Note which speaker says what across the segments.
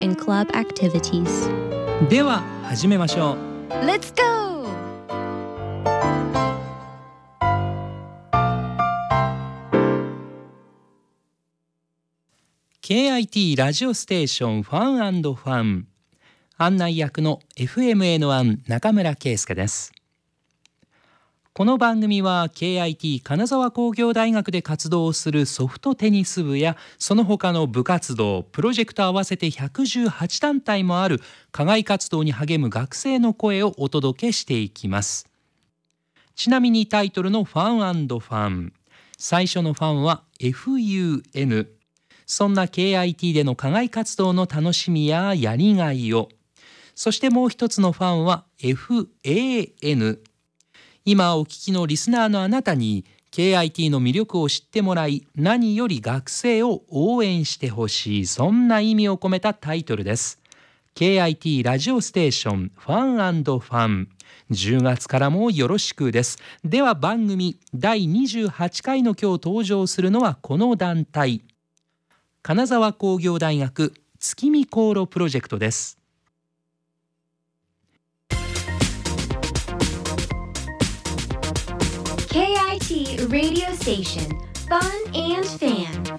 Speaker 1: and club activities.
Speaker 2: では始めましょう。
Speaker 1: Let's go!
Speaker 2: KIT ラジオステーションファン&ファン案内役の FMN1 中村圭介です。この番組は KIT 金沢工業大学で活動するソフトテニス部やその他の部活動、プロジェクト合わせて118団体もある課外活動に励む学生の声をお届けしていきます。ちなみにタイトルのファン&ファン、最初のファンは FUN、そんな KIT での課外活動の楽しみややりがいを、そしてもう一つのファンは FAN、今お聞きのリスナーのあなたに KIT の魅力を知ってもらい、何より学生を応援してほしい、そんな意味を込めたタイトルです。 KIT ラジオステーションファン&ファン、10月からもよろしくです。では番組第28回の今日登場するのはこの団体、金沢工業大学月見航路プロジェクトです。
Speaker 3: KIT Radio Station Fun and Fan。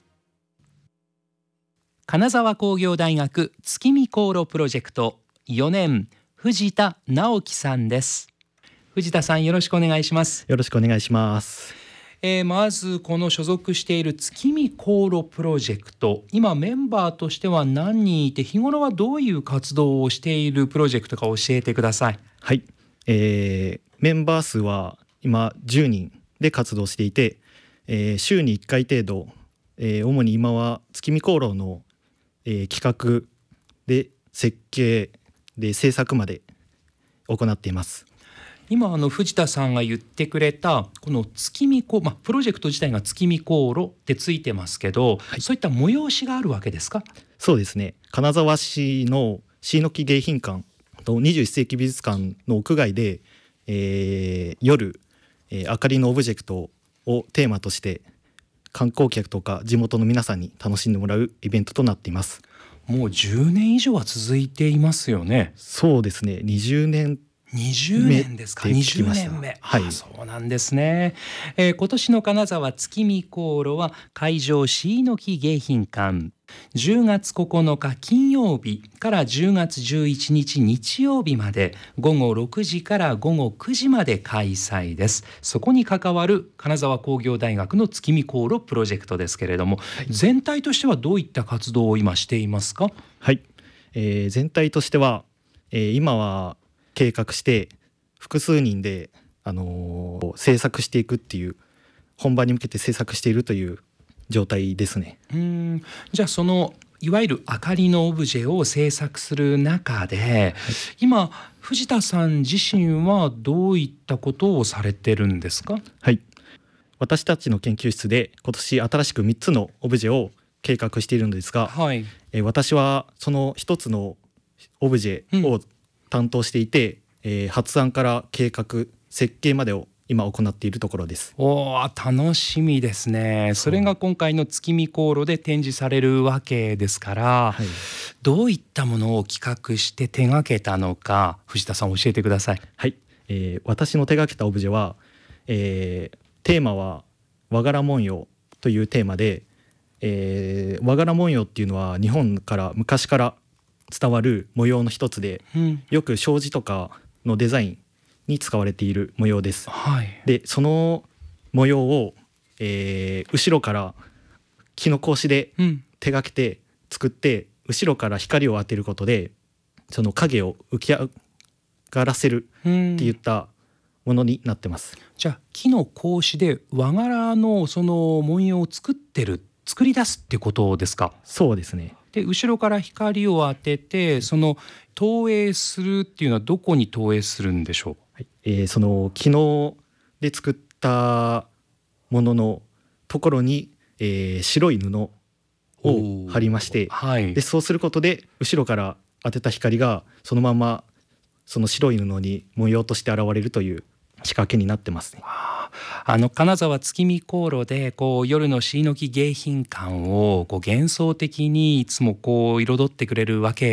Speaker 2: 金沢工業大学月見航路プロジェクト4年、藤田直樹さんです。藤田さん、よろしくお願いします。
Speaker 4: よろしくお願いします。
Speaker 2: まずこの所属している月見航路プロジェクト、今メンバーとしては何人いて、日頃はどういう活動をしているプロジェクトか教えてください。
Speaker 4: はい、メンバー数は今10人で活動していて、週に1回程度、主に今は月見航路の、企画で設計で制作まで行っています。
Speaker 2: 今藤田さんが言ってくれたこの月見航路、プロジェクト自体が月見航路ってついてますけど、はい、そういった催しがあるわけですか？
Speaker 4: そうですね、金沢市の椎木迎賓館と21世紀美術館の屋外で、夜、明かりのオブジェクトをテーマとして観光客とか地元の皆さんに楽しんでもらうイベントとなっています。
Speaker 2: もう10年以上は続いていますよね。
Speaker 4: そうですね、20年
Speaker 2: ですか。20年目、
Speaker 4: はい、
Speaker 2: そうなんですね。今年の金沢月見航路は会場椎木迎賓館、10月9日金曜日から10月11日日曜日まで午後6時から午後9時まで開催です。そこに関わる金沢工業大学の月見航路プロジェクトですけれども、はい、全体としてはどういった活動を今していますか？
Speaker 4: はい、全体としては、今は計画して複数人で、制作していくっていう、本番に向けて制作しているという状態ですね。
Speaker 2: じゃあそのいわゆる明かりのオブジェを制作する中で、はい、今藤田さん自身はどういったことをされてるんですか？
Speaker 4: はい、私たちの研究室で今年新しく3つのオブジェを計画しているのですが、はい、私はその1つのオブジェを担当していて、発案から計画設計までを今行っているところです。
Speaker 2: 楽しみですね。それが今回の月見航路で展示されるわけですから、はい、どういったものを企画して手がけたのか、藤田さん教えてください。
Speaker 4: はい、私の手がけたオブジェは、テーマは和柄文様というテーマで、和柄文様っていうのは日本から昔から伝わる模様の一つで、よく障子とかのデザインに使われている模様です。はい、でその模様を、後ろから木の格子で手がけて作って、後ろから光を当てることでその影を浮き上がらせるっていったものになってます。
Speaker 2: じゃあ木の格子で和柄のその文様を作り出すってことですか？
Speaker 4: そうですね。
Speaker 2: で後ろから光を当てて、その投影するっていうのはどこに投影するんでしょう？
Speaker 4: はい、その木ので作ったもののところに、白い布を貼りまして、はい、でそうすることで後ろから当てた光がそのままその白い布に模様として現れるという仕掛けになってますね。
Speaker 2: 金沢月見香炉で夜の椎の木迎賓館を幻想的にいつも彩ってくれるわけ